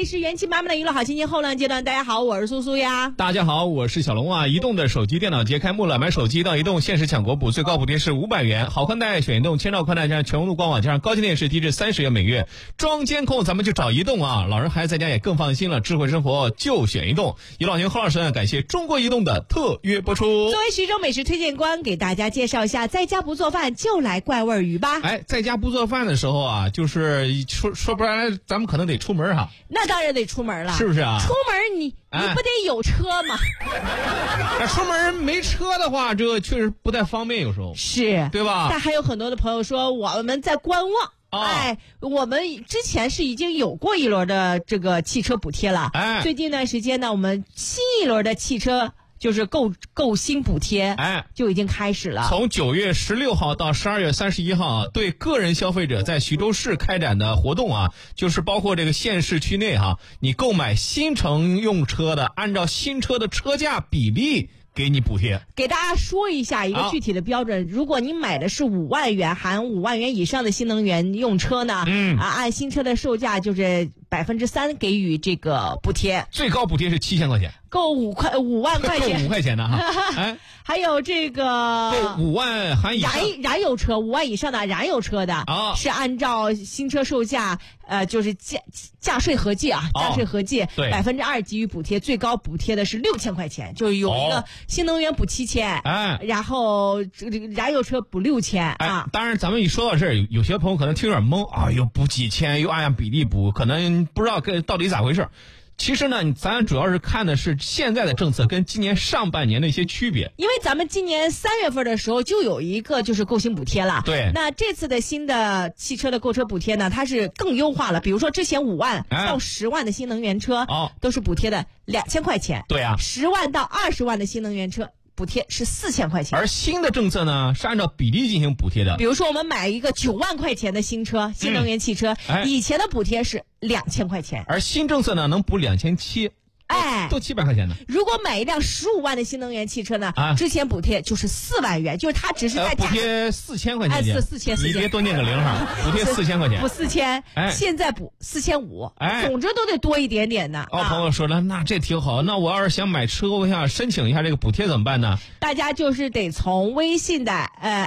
里是元气满满的娱乐好心情后浪阶段，大家好，我是苏苏呀。 大家好，我是小龙啊。移动的手机电脑节开幕了，买手机到移动限时抢国补，最高补贴是500元，好宽带选移动，千兆宽带加上全路官网加上高清电视，低至30元每月，装监控咱们就找移动啊。老人孩子在家也更放心了，智慧生活就选移动。一老年后老师感谢中国移动的特约播出。 作为徐州美食推荐官，给大家介绍一下，在家不做饭就来怪味鱼吧。 在家不做饭的时候啊，就是说不然咱们可能得出门哈。 那当然得出门了， 是不是啊？ 出门你不得有车吗？ 出门没车的话，这确实不太方便，有时候是， 对吧？ 但还有很多的朋友说我们在观望。我们之前是已经有过一轮的这个汽车补贴了。最近一段时间呢，我们新一轮的汽车就是购新补贴，就已经开始了。 从9月16号到12月31号啊，对个人消费者在徐州市开展的活动啊，就是包括这个县市区内你购买新乘用车的，按照新车的车价比例给你补贴。 给大家说一下一个具体的标准，如果你买的是5万元含5万元以上的新能源用车呢，按新车的售价就是3%给予这个补贴， 最高补贴是7000块钱， 够5万块钱， 够5块钱的哈。 还有这个够5万含以上燃油车5万以上的燃油车的是按照新车售价就是价税合计价税合计2%给予补贴，最高补贴的是6000块钱，就是有一个新能源补7000，然后这个燃油车补6000 当然咱们一说到这儿，有些朋友可能听有点懵又补几千，又按比例补，可能不知道到底咋回事。其实呢，咱主要是看的是现在的政策跟今年上半年的一些区别。 因为咱们今年3月份的时候就有一个就是购新补贴了。 对。 那这次的新的汽车的购车补贴呢，它是更优化了。比如说之前5万到10万的新能源车都是补贴的2000块钱。 对啊。 10万到20万的新能源车补贴是4000块钱。 而新的政策呢是按照比例进行补贴的。 比如说我们买一个9万块钱的新车，新能源汽车，以前的补贴是2000块钱， 而新政策呢能补2700，都700块钱呢。 如果买一辆15万的新能源汽车呢，之前补贴就是4万元，就是它只是在补贴4000块钱， 4000， 你别多念个0哈，补贴4000块钱， 补4000，现在补4500，总之都得多一点点的。 朋友说了，那这挺好，那我要是想买车，我想申请一下这个补贴怎么办呢？ 大家就是得从微信的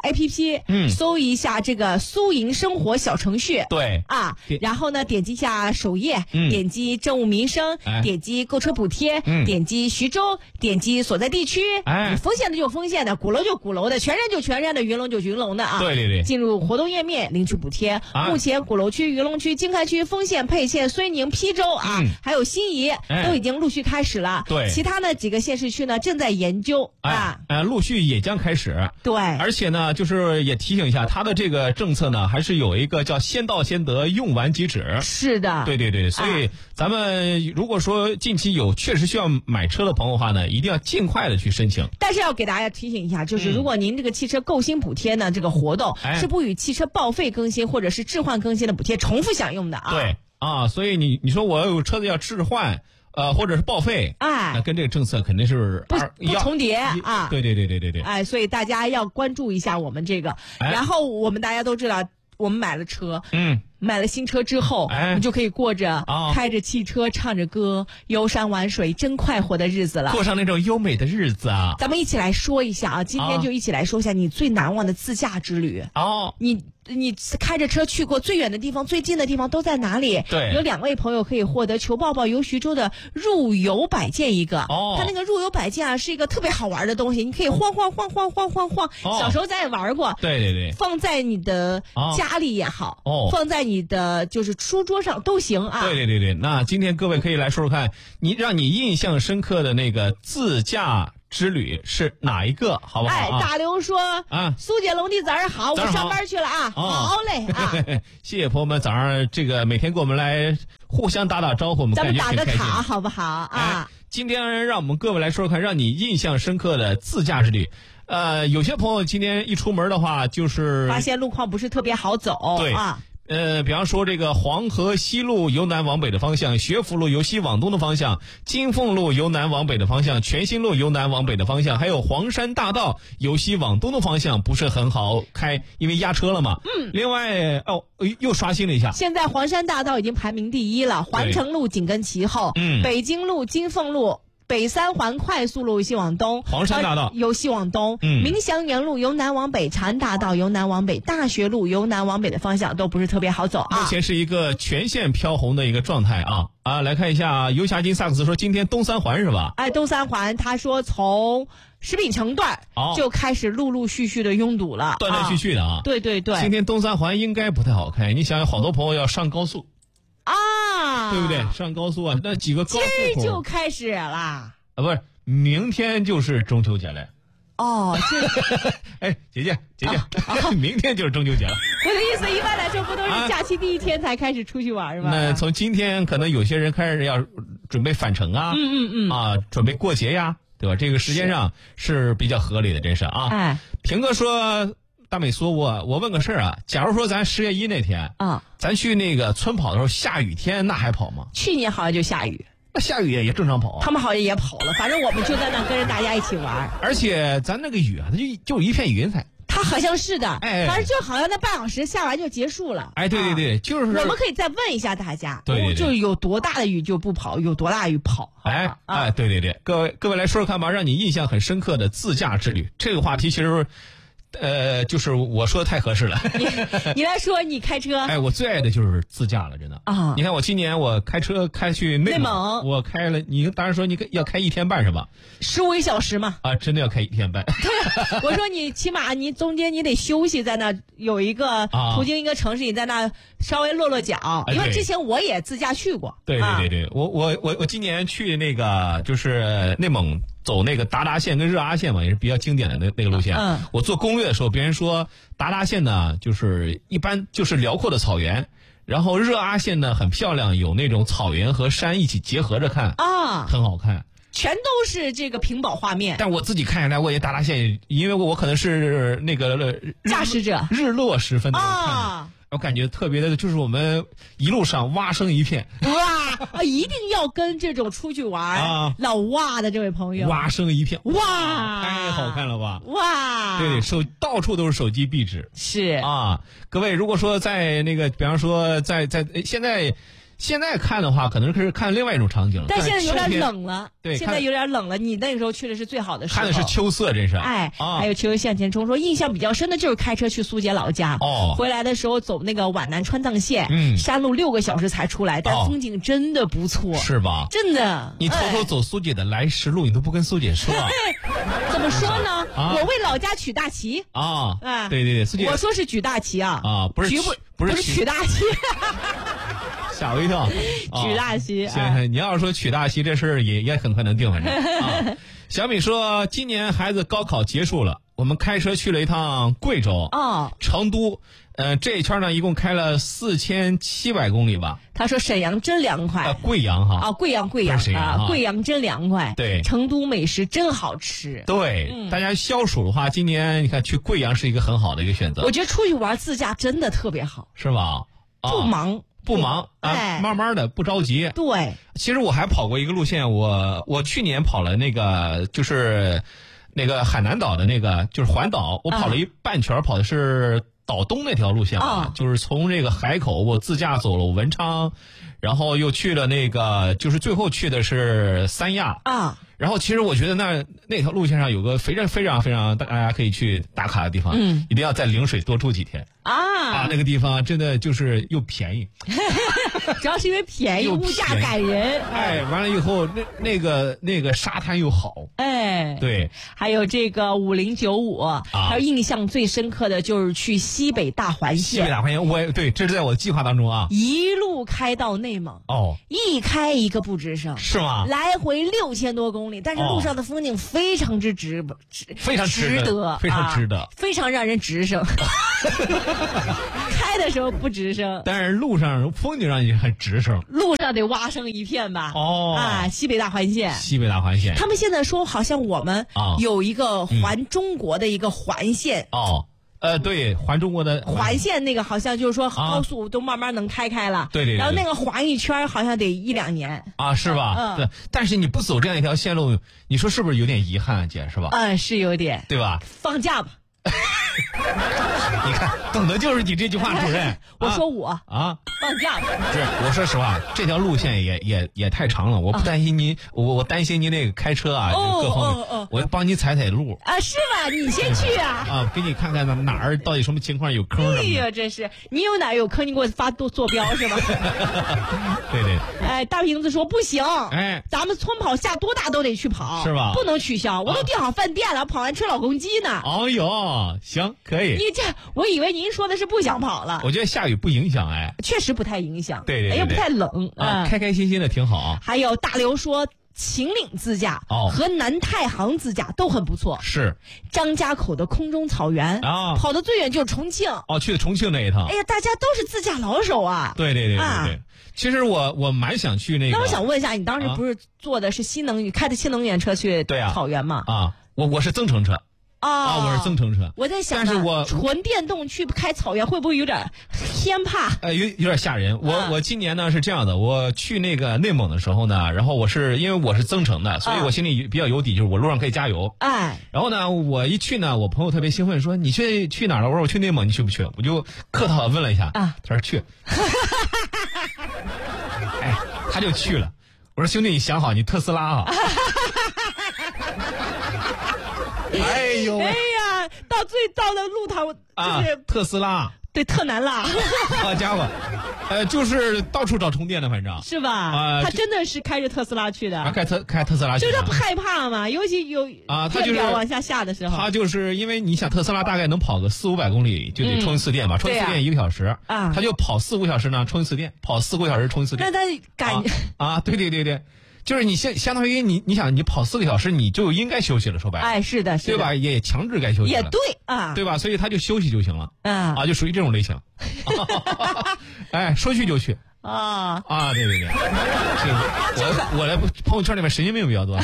APP 搜一下这个苏银生活小程序， 对然后呢点击一下首页，点击政务民生，点击购车补贴，点击徐州，点击所在地区，丰县的就丰县的，鼓楼就鼓楼的，全山就全山的，云龙就云龙的对， 进入活动页面领取补贴。目前鼓楼区、云龙区、经开区、丰县、沛县、睢宁、邳州还有新沂都已经陆续开始了。 对， 其他的几个县市区呢正在研究陆续也将开始。 对， 而且呢，就是也提醒一下，它的这个政策呢，还是有一个叫先到先得，用完即止。 是的， 对，所以咱们如果说近期确实需要买车的朋友的话呢，一定要尽快的去申请。 但是要给大家提醒一下，就是如果您这个汽车购新补贴呢，这个活动是不与汽车报废更新或者是置换更新的补贴重复享用的对所以你说我有车子要置换。或者是报废，那跟这个政策肯定是不重叠对。 所以大家要关注一下我们这个。然后我们大家都知道，我们买了车，买了新车之后，你就可以过着开着汽车唱着歌游山玩水真快活的日子了， 过上那种优美的日子啊。 咱们一起来说一下今天就一起来说一下你最难忘的自驾之旅。你开着车去过最远的地方、最近的地方都在哪里？ 对， 有2位朋友可以获得求抱抱游徐州的入游摆件一个。它那个入游摆件是一个特别好玩的东西，你可以晃。小时候咱也玩过。 对， 放在你的家里也好，放在你的就是书桌上都行对。那今天各位可以来说说看，让你印象深刻的那个自驾之旅是哪一个，好不好？ 大刘说苏姐龙弟早上好，我上班去了好嘞谢谢朋友们早上这个每天跟我们来互相打招呼，我们感觉挺开心。 咱们打个卡好不好今天让我们各位来说说看，让你印象深刻的自驾之旅。有些朋友今天一出门的话，就是发现路况不是特别好走。 对比方说这个黄河西路由南往北的方向，学府路由西往东的方向，金凤路由南往北的方向，全新路由南往北的方向，还有黄山大道由西往东的方向不是很好开，因为压车了嘛。另外又刷新了一下， 现在黄山大道已经排名第1了，环城路紧跟其后，北京路、金凤路、北三环快速路由西往东， 黄山大道由西往东，明祥园路由南往北，长安大道由南往北，大学路由南往北的方向都不是特别好走啊。 目前是一个全线飘红的一个状态啊。来看一下游侠金萨克斯说今天东三环是吧？ 东三环他说从食品城段就开始陆陆续续的拥堵了， 断断续续的啊。 对对对， 今天东三环应该不太好开，你想想好多朋友要上高速啊， 对不对？上高速啊，那几个高速今儿就开始了。 不是，明天就是中秋节了。哎，姐姐，明天就是中秋节了。 我的意思，一般来说不都是假期第一天才开始出去玩吗？ 那从今天可能有些人开始要准备返程啊，准备过节呀，对吧？这个时间上是比较合理的，真是啊。 哎， 平哥说，大美说我问个事儿啊，假如说咱10月1那天咱去那个村跑的时候下雨天，那还跑吗？ 去年好像就下雨。 下雨也正常跑， 他们好像也跑了，反正我们就在那跟着大家一起玩。 而且咱那个雨啊，它就一片云彩。 它好像是的，反正就好像那半小时下完就结束了。 对对对，就是我们可以再问一下大家， 对， 就是有多大的雨就不跑，有多大雨跑。 对对对，各位来说说看吧，让你印象很深刻的自驾之旅。这个话题其实。就是我说的太合适了。 你来说，你开车。 我最爱的就是自驾了，真的啊！你看我今年我开车开去内蒙，我开了，你当然说你要开1天半是吧 ？15小时嘛。 真的要开1天半。 对，我说你起码你中间你得休息，在那有一个途经一个城市，你在那稍微落脚，因为之前我也自驾去过。 对对对对，我今年去那个就是内蒙。走那个达达线跟热阿线嘛，也是比较经典的那个路线。我做攻略的时候，别人说达达线呢，就是一般就是辽阔的草原，然后热阿线呢很漂亮，有那种草原和山一起结合着看很好看。 全都是这个屏保画面。 但我自己看下来，我也达达线，因为我可能是那个驾驶者， 日落时分的看。我感觉特别的，就是我们一路上蛙声一片。 哇，一定要跟这种出去玩老蛙的这位朋友， 蛙声一片， 哇， 太好看了吧！ 哇， 对，到处都是手机壁纸， 是啊。各位，如果说在那个，比方说在现在看的话，可能是看另外一种场景了。 但现在有点冷了， 对， 现在有点冷了。你那个时候去的是最好的时候， 看的是秋色，真是。 还有秋向前冲说，印象比较深的就是开车去苏姐老家，回来的时候走那个皖南川藏线，山路6个小时才出来，但风景真的不错， 是吧？ 真的。 你偷偷走苏姐的来时路，你都不跟苏姐说。 怎么说呢？我为老家取大旗对对对，苏姐， 我说是举大旗不是取大旗。 吓我一跳， 取大旗。 行，你要是说取大旗这事儿也很快能定，反正小米说，今年孩子高考结束了，我们开车去了一趟贵州成都，这一圈呢一共开了4700公里吧。 他说沈阳真凉快， 贵阳哈贵阳贵阳真凉快。 对， 成都美食真好吃。 对，大家消暑的话，今年你看去贵阳是一个很好的一个选择。 我觉得出去玩自驾真的特别好， 是吧？ 不忙慢慢的，不着急。 对， 其实我还跑过一个路线，我去年跑了那个就是那个海南岛的那个就是环岛，我跑了一半圈，跑的是岛东那条路线就是从这个海口我自驾走了文昌，然后又去了那个就是最后去的是三亚然后其实我觉得那条路线上有个非常非常非常大家可以去打卡的地方，一定要在陵水多住几天那个地方真的就是又便宜， 主要是因为便宜，物价感人。 完了以后那个沙滩又好，对。 还有这个5095，还有印象最深刻的就是去西北大环线。 西北大环线，对，这是在我的计划当中一路开到内蒙一开一个不吱声， 是吗？ 来回6000多公里，但是路上的风景非常之非常值得，非常值得， 非常让人直声。开的时候不吱声， 但是路上风景让你很直声， 路上得蛙声一片吧。西北大环线，他们现在说好像我们有一个环中国的一个环线对，环中国的环线那个好像就是说高速都慢慢能开了， 对， 然后那个环一圈好像得1-2年啊，是吧？对，但是你不走这样一条线路，你说是不是有点遗憾，姐是吧？ 是有点， 对吧？ 放假吧。 你看，等的就是你这句话，主任。 我说我放假吧。 是，我说实话，这条路线也太长了，我不担心您，我担心您那个开车啊，各方面，我要帮你踩路啊，是吧？你先去啊。 给你看看哪儿到底什么情况有坑什么的。 哎呀，真是，你有哪儿有坑，你给我发坐标是吧？ 对。 大瓶子说不行，咱们村跑下多大都得去跑， 是吧？ 不能取消，我都订好饭店了，跑完吃老公鸡呢。 哎呦，行，可以。 你这，我以为您说的是不想跑了。 我觉得下雨不影响， 确实不太影响。 对， 又不太冷开开心心的挺好。 还有大刘说，秦岭自驾和南太行自驾都很不错。 是张家口的空中草原跑的最远就是重庆。 去的重庆那一趟。 哎呀，大家都是自驾老手啊。 对。其实我蛮想去那个。 那我想问一下，你当时不是坐的是开的新能源车去草原吗？ 我是增程车。我是增程车。 我在想， 但是我纯电动去开草原会不会有点偏怕？ 有点吓人。我今年呢是这样的，我去那个内蒙的时候呢，然后因为我是增程的，所以我心里比较有底，就是我路上可以加油。然后呢，我一去呢，我朋友特别兴奋说：“你去哪儿了？”我说：“我去内蒙，你去不去？”我就客套问了一下，他说去。他就去了。我说：“兄弟，你想好，你特斯拉啊。”哎呦！ 哎呀，到了路上就是特斯拉， 对，特难拉。 好家伙，就是到处找充电的，反正是吧？他真的是开着特斯拉去的， 开特斯拉去的， 就是不害怕嘛，尤其有他就是往下的时候， 他就是因为你想特斯拉大概能跑个400-500公里就得充一次电嘛，充一次电1个小时他就跑4-5个小时呢充一次电，跑4-5个小时充一次电。 那他感对。就是你相当于你想你跑4个小时你就应该休息了，说白了。 是的， 对吧？也强制该休息了。 也对对吧？所以他就休息就行了。就属于这种类型。说去就去。对。我来朋友圈里面神经病比较多。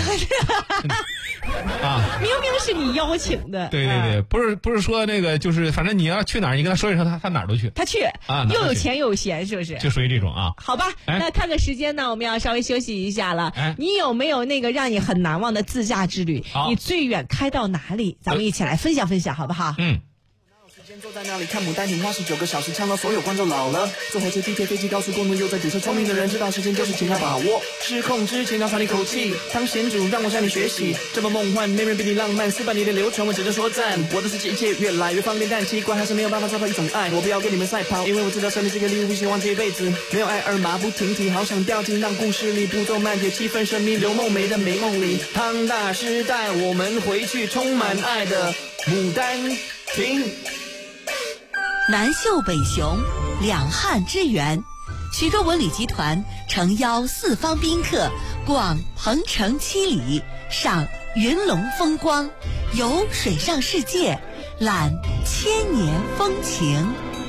明明是你邀请的。 对，不是说那个，就是反正你要去哪儿，你跟他说一声，他哪儿都去。 他去又有钱又有闲，是不是？ 就属于这种好吧，那看个时间呢，我们要稍微休息一下了。你有没有那个让你很难忘的自驾之旅？你最远开到哪里？咱们一起来分享分享，好不好？ 坐在那里看牡丹亭，花19个小时，呛到所有观众老了。坐火车、地铁、飞机、高速公路，又在堵车。聪明的人知道时间就是紧要把握。失控之前要喘一口气，当贤主让我向你学习。这么梦幻，没人比你浪漫。400年的流传，我只能说赞。我的世界一切越来越放电，但奇怪还是没有办法找到一种爱。我不要跟你们赛跑，因为我知道生命是个礼物，不希望这一辈子没有爱而马不停蹄。好想掉进让故事里步骤慢点，气氛神秘，刘梦梅的美梦里。庞大时代，我们回去充满爱的牡丹亭。 南秀北雄，两汉之源。徐州文旅集团诚邀四方宾客逛鹏城7里，赏云龙风光，游水上世界，览千年风情。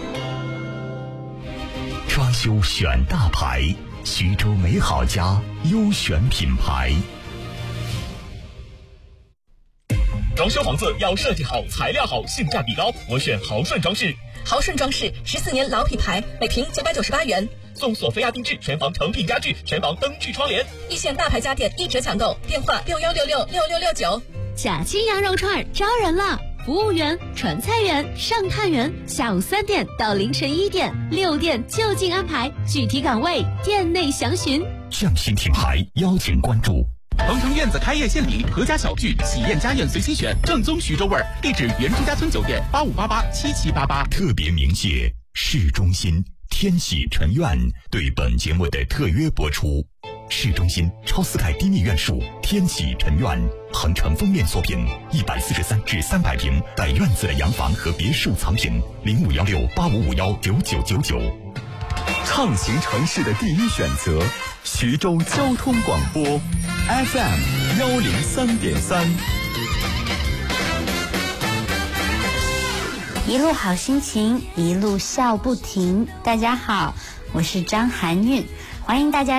装修选大牌，徐州美好家优选品牌。 装修房子要设计好、材料好、性价比高，我选豪顺装饰。 豪顺装饰14年老品牌，每平998元， 送索菲亚定制全房成品家具、全房灯具窗帘。 一线大牌家电1折抢购，电话61666669。 假期羊肉串招人了，服务员、传菜员、上探员，下午3点到凌晨1点，6点就近安排，具体岗位店内详询。 匠心品牌邀请关注。 鹏城院子开业献礼，阖家小聚，喜宴家宴随心选，正宗徐州味儿。地址原朱家村酒店85887788。 特别鸣谢市中心天喜臣苑对本节目的特约播出。市中心超4凯低密院数天喜臣苑，鹏城封面作品，143至300平带院子的洋房和别墅藏品，051685519999。 畅行城市的第一选择，徐州交通广播 FM 103.3。 一路好心情，一路笑不停。大家好，我是张含韵，欢迎大家